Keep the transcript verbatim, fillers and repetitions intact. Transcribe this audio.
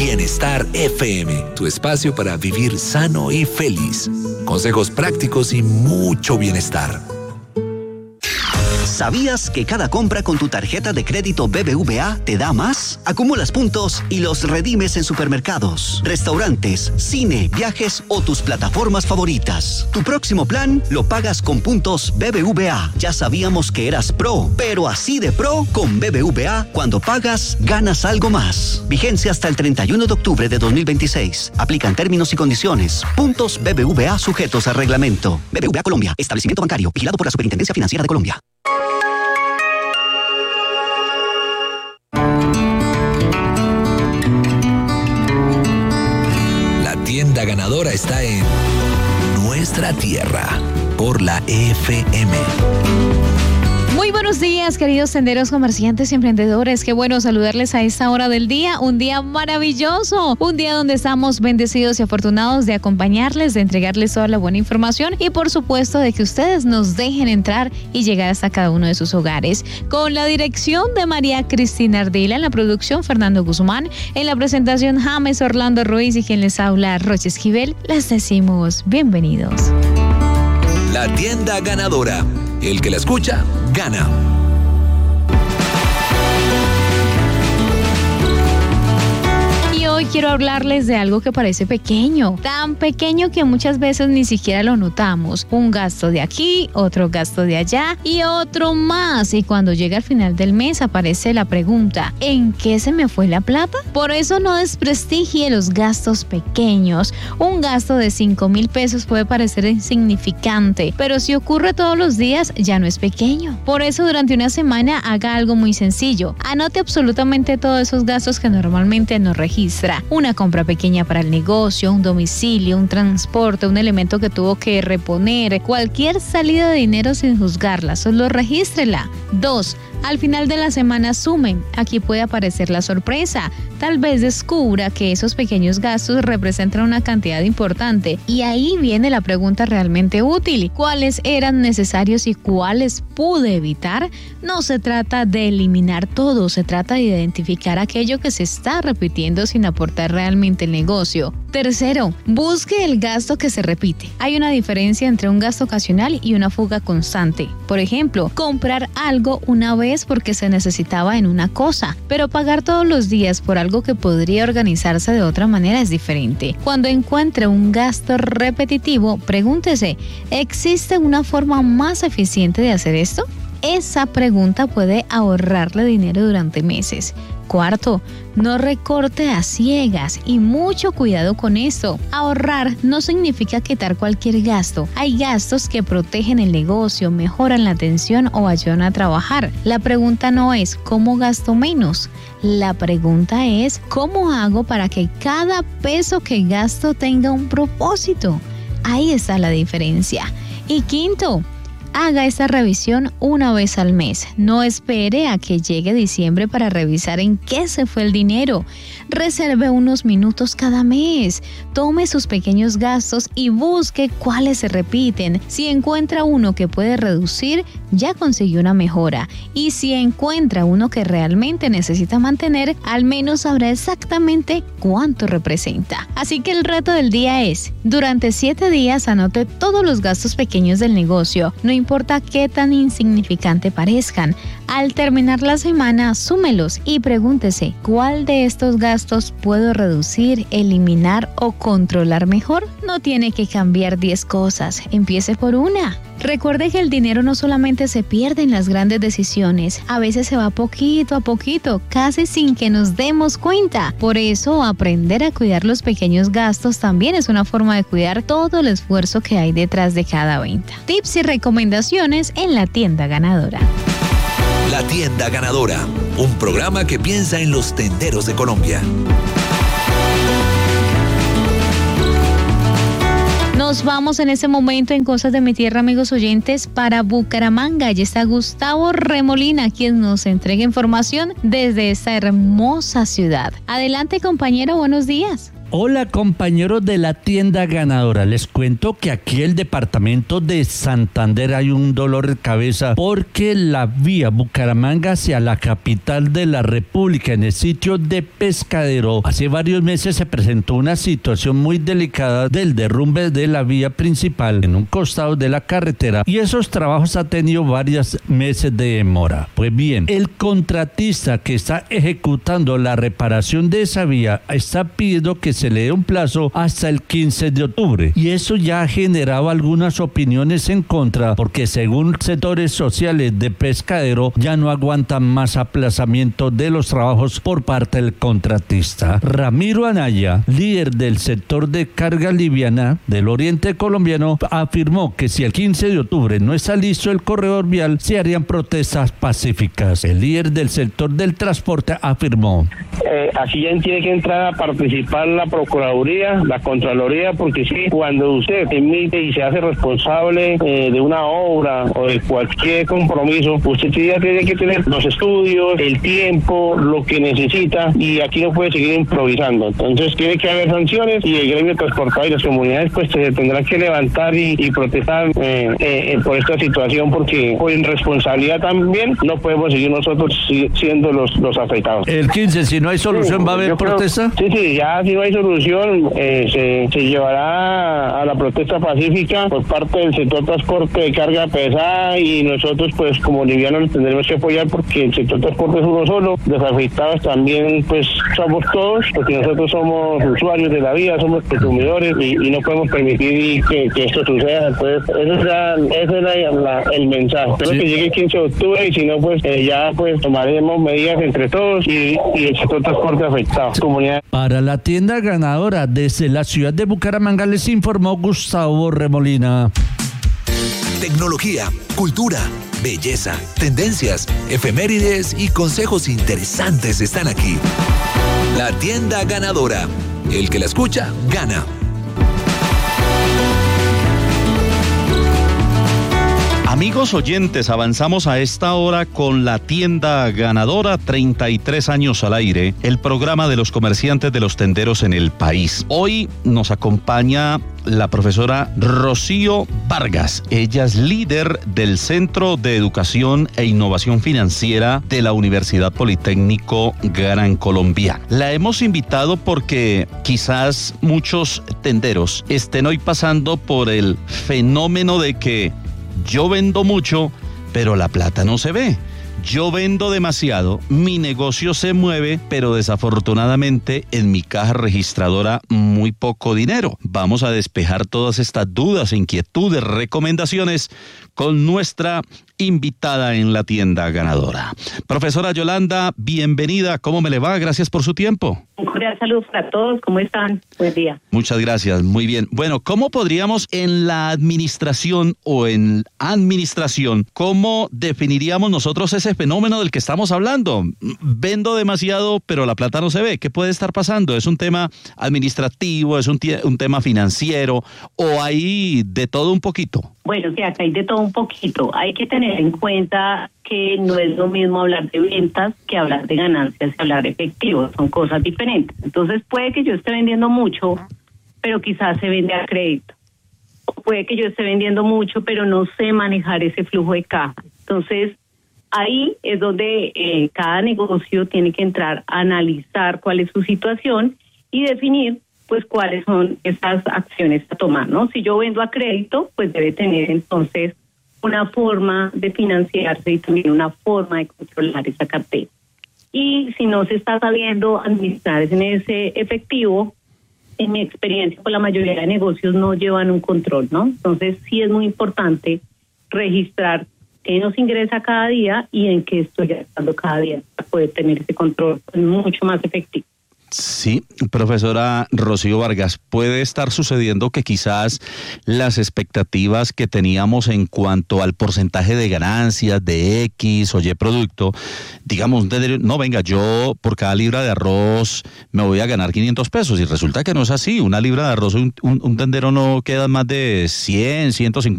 Bienestar F M, tu espacio para vivir sano y feliz. Consejos prácticos y mucho bienestar. ¿Sabías que cada compra con tu tarjeta de crédito B B V A te da más? Acumulas puntos y los redimes en supermercados, restaurantes, cine, viajes o tus plataformas favoritas. Tu próximo plan lo pagas con puntos B B V A. Ya sabíamos que eras pro, pero así de pro con B B V A, cuando pagas, ganas algo más. Vigencia hasta el treinta y uno de octubre de dos mil veintiséis. Aplican términos y condiciones. Puntos B B V A sujetos a reglamento. B B V A Colombia, establecimiento bancario, vigilado por la Superintendencia Financiera de Colombia. Tienda ganadora está en nuestra tierra por la F M. Muy buenos días, queridos senderos, comerciantes y emprendedores. Qué bueno saludarles a esta hora del día. Un día maravilloso. Un día donde estamos bendecidos y afortunados de acompañarles, de entregarles toda la buena información y, por supuesto, de que ustedes nos dejen entrar y llegar hasta cada uno de sus hogares. Con la dirección de María Cristina Ardila, en la producción Fernando Guzmán, en la presentación James Orlando Ruiz y quien les habla Roche Esquivel, les decimos bienvenidos. La tienda ganadora. El que la escucha, gana. Hoy quiero hablarles de algo que parece pequeño, tan pequeño que muchas veces ni siquiera lo notamos. Un gasto de aquí, otro gasto de allá y otro más. Y cuando llega al final del mes aparece la pregunta, ¿en qué se me fue la plata? Por eso no desprestigie los gastos pequeños. Un gasto de cinco mil pesos puede parecer insignificante, pero si ocurre todos los días ya no es pequeño. Por eso durante una semana haga algo muy sencillo. Anote absolutamente todos esos gastos que normalmente no registra. Una compra pequeña para el negocio, un domicilio, un transporte, un elemento que tuvo que reponer, cualquier salida de dinero sin juzgarla, solo regístrela. Dos, al final de la semana sumen. Aquí puede aparecer la sorpresa. Tal vez descubra que esos pequeños gastos representan una cantidad importante. Y ahí viene la pregunta realmente útil. ¿Cuáles eran necesarios y cuáles pude evitar? No se trata de eliminar todo, se trata de identificar aquello que se está repitiendo sin aportar realmente el negocio. Tercero, busque el gasto que se repite. Hay una diferencia entre un gasto ocasional y una fuga constante. Por ejemplo, comprar algo una vez porque se necesitaba en una cosa, pero pagar todos los días por algo que podría organizarse de otra manera es diferente. Cuando encuentre un gasto repetitivo, pregúntese, ¿existe una forma más eficiente de hacer esto? Esa pregunta puede ahorrarle dinero durante meses. Cuarto, no recorte a ciegas y mucho cuidado con esto. Ahorrar no significa quitar cualquier gasto. Hay gastos que protegen el negocio, mejoran la atención o ayudan a trabajar. La pregunta no es ¿cómo gasto menos? La pregunta es ¿cómo hago para que cada peso que gasto tenga un propósito? Ahí está la diferencia. Y quinto, haga esta revisión una vez al mes. No espere a que llegue diciembre para revisar en qué se fue el dinero. Reserve unos minutos cada mes. Tome sus pequeños gastos y busque cuáles se repiten. Si encuentra uno que puede reducir, ya consiguió una mejora. Y si encuentra uno que realmente necesita mantener, al menos sabrá exactamente cuánto representa. Así que el reto del día es, durante siete días anote todos los gastos pequeños del negocio. No importa qué tan insignificante parezcan. Al terminar la semana, súmelos y pregúntese, ¿cuál de estos gastos puedo reducir, eliminar o controlar mejor? No tiene que cambiar diez cosas, empiece por una. Recuerde que el dinero no solamente se pierde en las grandes decisiones, a veces se va poquito a poquito, casi sin que nos demos cuenta. Por eso, aprender a cuidar los pequeños gastos también es una forma de cuidar todo el esfuerzo que hay detrás de cada venta. Tips y recomendaciones en la tienda ganadora. La tienda ganadora, un programa que piensa en los tenderos de Colombia. Nos vamos en ese momento en Cosas de mi Tierra, amigos oyentes, para Bucaramanga. Allí está Gustavo Remolina, quien nos entrega información desde esta hermosa ciudad. Adelante, compañero, buenos días. Hola compañeros de la tienda ganadora, les cuento que aquí en el departamento de Santander hay un dolor de cabeza porque la vía Bucaramanga hacia la capital de la República en el sitio de Pescadero hace varios meses se presentó una situación muy delicada del derrumbe de la vía principal en un costado de la carretera y esos trabajos han tenido varios meses de demora. Pues bien, el contratista que está ejecutando la reparación de esa vía está pidiendo que se le dé un plazo hasta el quince de octubre y eso ya ha generado algunas opiniones en contra porque según sectores sociales de Pescadero ya no aguantan más aplazamiento de los trabajos por parte del contratista. Ramiro Anaya, líder del sector de carga liviana del oriente colombiano, afirmó que si el quince de octubre no está listo el corredor vial se harían protestas pacíficas. El líder del sector del transporte afirmó: eh, aquí ya tiene que entrar a participar la Procuraduría, la Contraloría, porque sí, cuando usted emite y se hace responsable eh, de una obra o de cualquier compromiso, usted ya tiene que tener los estudios, el tiempo, lo que necesita, y aquí no puede seguir improvisando. Entonces tiene que haber sanciones y el gremio transportador y las comunidades pues se tendrán que levantar y, y protestar eh, eh, por esta situación, porque por irresponsabilidad también no podemos seguir nosotros siendo los, los afectados. El quince, si no hay solución, sí, ¿va a haber protesta? Creo, sí, sí, ya si no hay solución, eh, se, se llevará a la protesta pacífica por parte del sector transporte de carga pesada, y nosotros pues como livianos tendremos que apoyar porque el sector transporte es uno solo, los afectados también pues somos todos, porque nosotros somos usuarios de la vía, somos consumidores y, y no podemos permitir que, que esto suceda. Entonces ese es, la, ese es la, la, el mensaje. Espero sí. que llegue el quince de octubre y si no pues eh, ya pues tomaremos medidas entre todos y, y el sector transporte afectado. Comunidad. Para la tienda ganadora desde la ciudad de Bucaramanga les informó Gustavo Remolina. Tecnología, cultura, belleza, tendencias, efemérides y consejos interesantes están aquí. La tienda ganadora. El que la escucha, gana. Amigos oyentes, avanzamos a esta hora con la tienda ganadora, treinta y tres años al aire, el programa de los comerciantes de los tenderos en el país. Hoy nos acompaña la profesora Rocío Vargas. Ella es líder del Centro de Educación e Innovación Financiera de la Universidad Politécnico Gran Colombiano. La hemos invitado porque quizás muchos tenderos estén hoy pasando por el fenómeno de que yo vendo mucho, pero la plata no se ve. Yo vendo demasiado, mi negocio se mueve, pero desafortunadamente en mi caja registradora muy poco dinero. Vamos a despejar todas estas dudas, inquietudes, recomendaciones con nuestra invitada en la tienda ganadora. Profesora Yolanda, bienvenida. ¿Cómo me le va? Gracias por su tiempo. Un cordial saludo para todos. ¿Cómo están? Buen día. Muchas gracias. Muy bien. Bueno, ¿cómo podríamos en la administración o en administración, cómo definiríamos nosotros ese fenómeno del que estamos hablando? Vendo demasiado, pero la plata no se ve. ¿Qué puede estar pasando? ¿Es un tema administrativo? ¿Es un, un tema financiero? ¿O hay de todo un poquito? Bueno, que acá hay de todo un poquito. Hay que tener en cuenta que no es lo mismo hablar de ventas que hablar de ganancias y hablar de efectivo. Son cosas diferentes. Entonces puede que yo esté vendiendo mucho, pero quizás se vende a crédito. O puede que yo esté vendiendo mucho, pero no sé manejar ese flujo de caja. Entonces ahí es donde eh, cada negocio tiene que entrar a analizar cuál es su situación y definir pues cuáles son esas acciones a tomar, ¿no? Si yo vendo a crédito, pues debe tener entonces una forma de financiarse y también una forma de controlar esa cartera. Y si no se está sabiendo administrar en ese efectivo, en mi experiencia, pues la mayoría de negocios no llevan un control, ¿no? Entonces sí es muy importante registrar qué nos ingresa cada día y en qué estoy gastando cada día para poder tener ese control mucho más efectivo. Sí, profesora Rocío Vargas, puede estar sucediendo que quizás las expectativas que teníamos en cuanto al porcentaje de ganancias de X o Y producto, digamos, no, venga, yo por cada libra de arroz me voy a ganar quinientos pesos y resulta que no es así. Una libra de arroz, un, un, un tendero no queda más de cien, ciento cincuenta